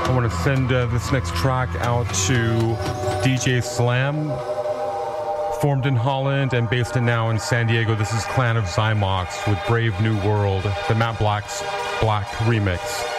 I want to send this next track out to DJ Slam, formed in Holland and based now in San Diego. This is Clan of Zymox with Brave New World, the Matt Black remix.